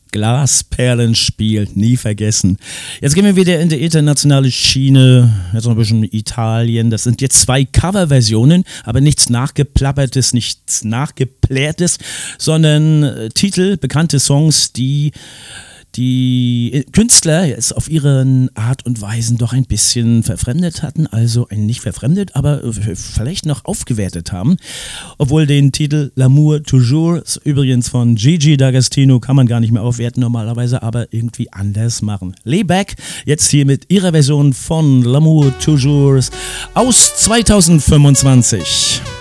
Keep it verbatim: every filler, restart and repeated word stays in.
Glasperlenspiel, nie vergessen. Jetzt gehen wir wieder in die internationale Schiene, jetzt noch ein bisschen Italien. Das sind jetzt zwei Coverversionen, aber nichts Nachgeplappertes, nichts Nachgeplärtes, sondern äh, Titel, bekannte Songs, die die Künstler jetzt auf ihren Art und Weisen doch ein bisschen verfremdet hatten, also nicht verfremdet, aber vielleicht noch aufgewertet haben. Obwohl den Titel L'amour toujours, übrigens von Gigi D'Agostino, kann man gar nicht mehr aufwerten normalerweise, aber irgendwie anders machen. Layback, jetzt hier mit ihrer Version von L'amour toujours aus zweitausendfünfundzwanzig.